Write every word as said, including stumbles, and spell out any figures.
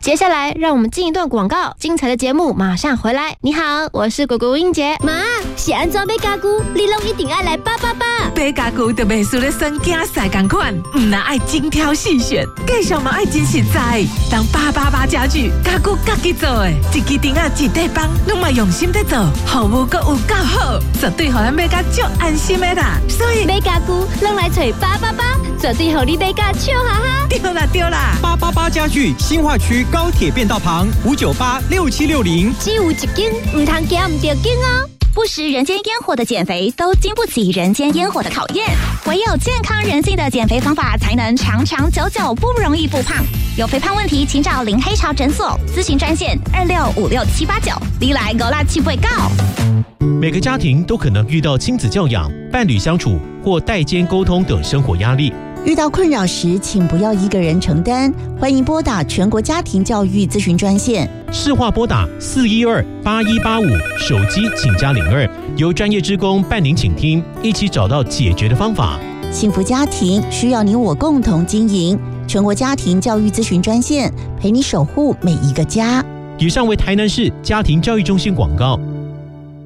接下来让我们进一段广告，精彩的节目马上回来。你好，我是果果英杰。 妈，是安怎买家具，你拢一定要来八八八。 买家具就袂输咧选囝婿同款，唔那爱精挑细选，介绍嘛爱真实在。当八八八家具，家具家己做的，一支顶啊一块板，拢嘛用心在做，服务阁有够好，绝对互咱买甲足安心的啦。所以买家具拢来找八八八，绝对互你买甲笑哈哈。 对啦对啦， 八八八家具新化区高铁变道旁五九八六七六零， 只有一间，唔通行唔着间哦。 不食人间烟火的减肥，都经不起人间烟火的考验。唯有健康人性的减肥方法，才能长长久久不容易复胖。有肥胖问题，请找林黑潮诊所咨询专线二六五六七八九。你来勾拉七位告。 每个家庭都可能遇到亲子教养、伴侣相处或代间沟通等生活压力。 遇到困扰时，请不要一个人承担，欢迎拨打全国家庭教育咨询专线， 市话拨打四一二八一八五，手机请加零二，由专业志工伴您倾听，一起找到解决的方法。 幸福家庭需要你我共同经营，全国家庭教育咨询专线，陪你守护每一个家。 以上为台南市家庭教育中心广告。